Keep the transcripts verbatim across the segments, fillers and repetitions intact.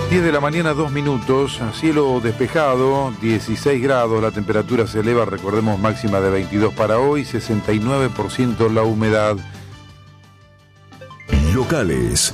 diez de la mañana, dos minutos, cielo despejado, dieciséis grados, la temperatura se eleva, recordemos máxima de veintidós para hoy, sesenta y nueve por ciento la humedad. Locales.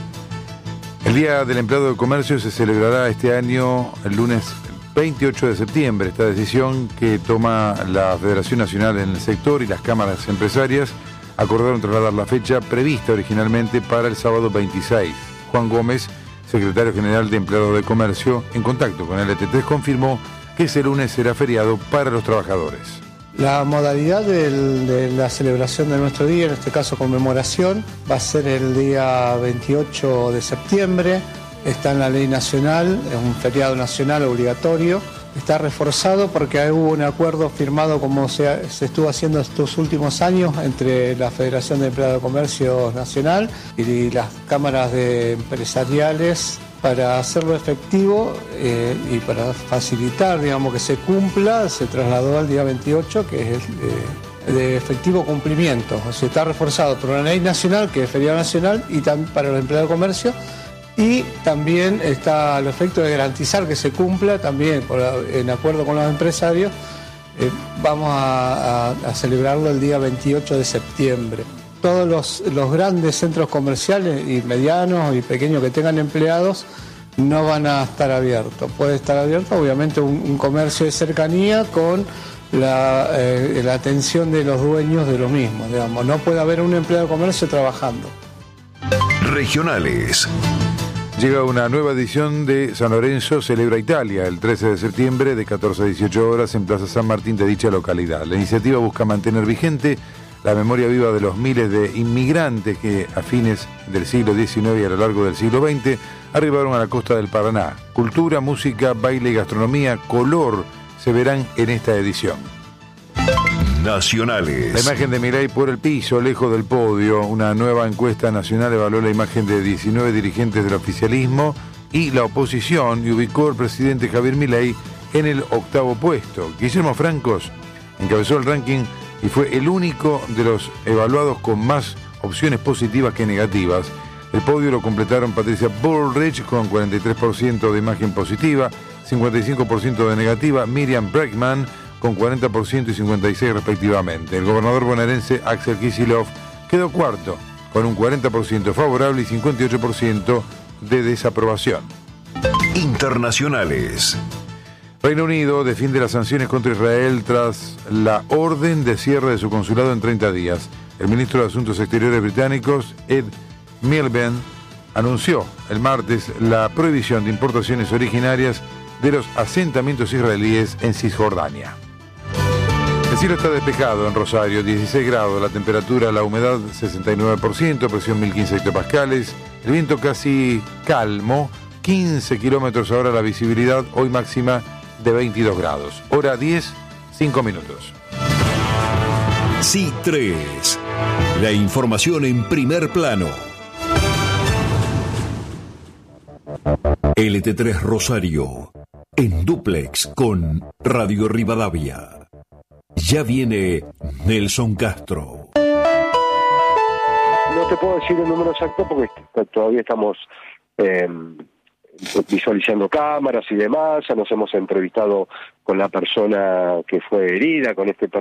El Día del Empleado de Comercio se celebrará este año el lunes veintiocho de septiembre. Esta decisión que toma la Federación Nacional en el sector y las cámaras empresarias acordaron trasladar la fecha prevista originalmente para el sábado veintiséis. Juan Gómez, secretario general de Empleados de Comercio, en contacto con L T tres, confirmó que ese lunes será feriado para los trabajadores. La modalidad del, de la celebración de nuestro día, en este caso conmemoración, va a ser el día veintiocho de septiembre. Está en la ley nacional, es un feriado nacional obligatorio. Está reforzado porque hubo un acuerdo firmado, como se, se estuvo haciendo estos últimos años, entre la Federación de Empleados de Comercio Nacional y las cámaras de empresariales para hacerlo efectivo eh, y para facilitar, digamos, que se cumpla. Se trasladó al día veintiocho, que es el, eh, de efectivo cumplimiento. O sea, está reforzado por una ley nacional, que es feriado nacional, y también para los empleados de comercio. Y también está al efecto de garantizar que se cumpla, también por, en acuerdo con los empresarios, eh, vamos a, a, a celebrarlo el día veintiocho de septiembre. Todos los, los grandes centros comerciales y medianos y pequeños que tengan empleados no van a estar abiertos. Puede estar abierto obviamente un, un comercio de cercanía con la, eh, la atención de los dueños de los mismos, digamos. No puede haber un empleado de comercio trabajando. Regionales. Llega una nueva edición de San Lorenzo Celebra Italia, el trece de septiembre de catorce a dieciocho horas en Plaza San Martín de dicha localidad. La iniciativa busca mantener vigente la memoria viva de los miles de inmigrantes que a fines del siglo diecinueve y a lo largo del siglo veinte arribaron a la costa del Paraná. Cultura, música, baile y gastronomía, color se verán en esta edición. Nacionales. La imagen de Milei por el piso, lejos del podio. Una nueva encuesta nacional evaluó la imagen de diecinueve dirigentes del oficialismo y la oposición y ubicó al presidente Javier Milei en el octavo puesto. Guillermo Francos encabezó el ranking y fue el único de los evaluados con más opciones positivas que negativas. El podio lo completaron Patricia Bullrich con cuarenta y tres por ciento de imagen positiva, cincuenta y cinco por ciento de negativa, Miriam Bregman con cuarenta por ciento y cincuenta y seis por ciento respectivamente. El gobernador bonaerense Axel Kicillof quedó cuarto con un cuarenta por ciento favorable y cincuenta y ocho por ciento de desaprobación. Internacionales. Reino Unido defiende las sanciones contra Israel tras la orden de cierre de su consulado en treinta días. El ministro de Asuntos Exteriores británicos, Ed Miliband, anunció el martes la prohibición de importaciones originarias de los asentamientos israelíes en Cisjordania. El cielo está despejado en Rosario, dieciséis grados, la temperatura, la humedad sesenta y nueve por ciento, presión mil quince hectopascales, el viento casi calmo, quince kilómetros ahora la visibilidad, hoy máxima de veintidós grados. Hora diez, cinco minutos. C tres. La información en primer plano. L T tres Rosario. En dúplex con Radio Rivadavia. Ya viene Nelson Castro. No te puedo decir el número exacto porque todavía estamos eh, visualizando cámaras y demás. Ya nos hemos entrevistado con la persona que fue herida, con este